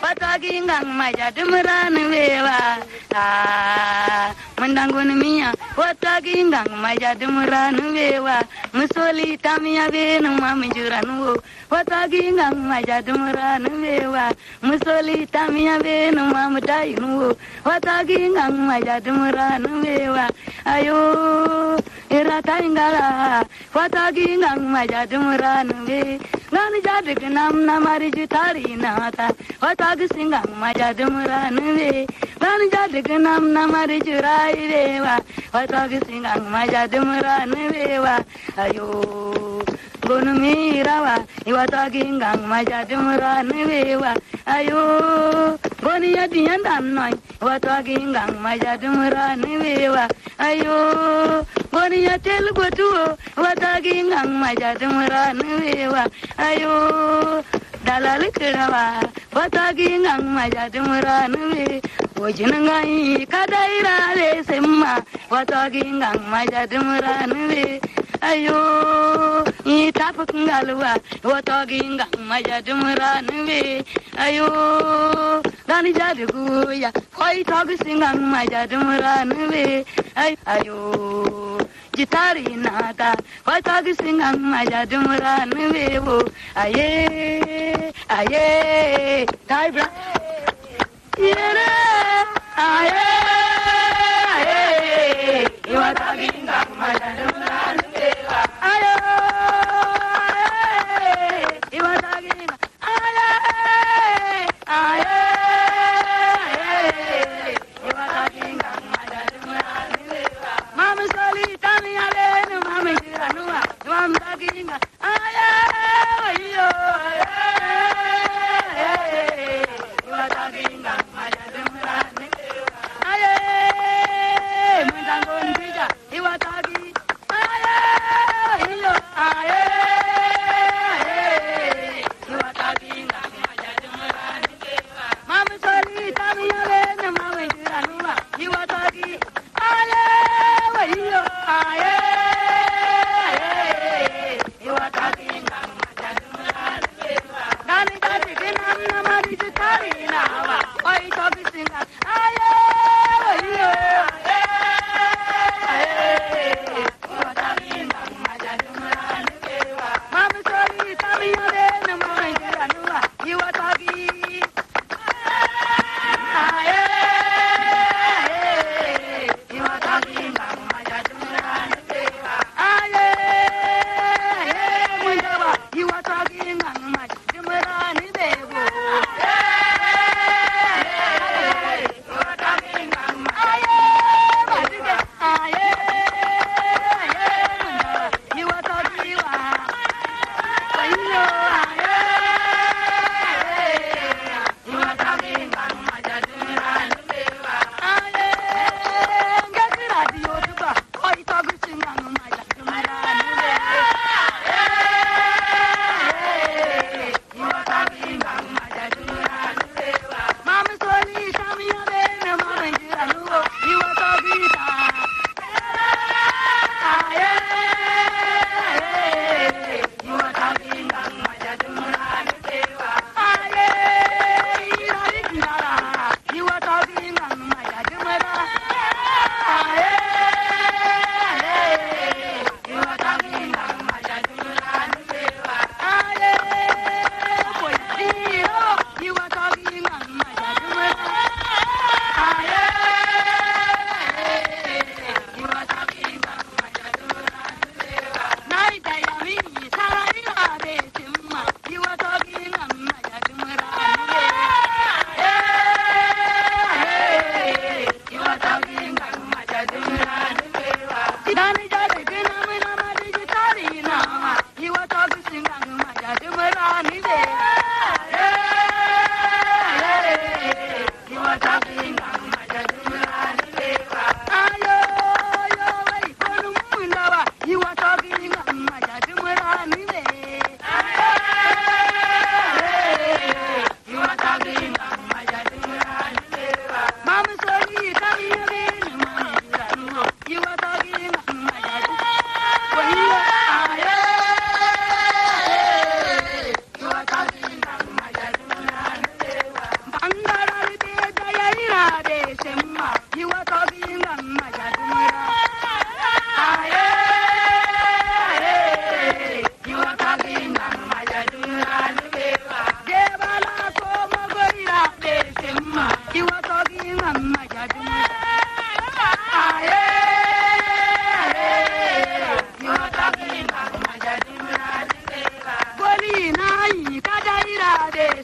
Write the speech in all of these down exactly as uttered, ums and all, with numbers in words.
watagi ngang maja dumran wewa ah mandangun miya watagi ngang maja dumran wewa musoli tamia be no mamjuran wo watagi ngang maja dumran wewa musoli tamia be no mamdai wo watagi ngang maja dumran wewa ayo irata ingala watagi ngang maja dumran we ngani jadik nam namari jutari nata watagi singang maja dumran we ngani jadik nam namari jurai wewa watagi singang maja dumran wewa ayo gonu mirawa iwatagi ngang maja dumran wewa ayo goni yadi yandan noy watagi ngang maja dumran wewa ayo goni yatel gotu watagi ngang maja dumran wewa ayo dalal kirawa watagi ngang maja dumran we wojinangai kadaira le semma watagi ngang maja dumran we ayo i tapak ngalwa watagi ngang maja dumran we ayo dani jadugu ya koi tagi singang maja dumran we ayo jitari nata watagi singang maja dumran we wo aye aye taibra yere aye aye watagi ngang maja dumran we ayo aye watagi aye aye watagi ngang maja dumran we mama soli tami ale no mama jiranua mam tagi ngang aye ayo aye watagi ngang maja dumran we aye mundangon bija watagi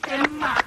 simma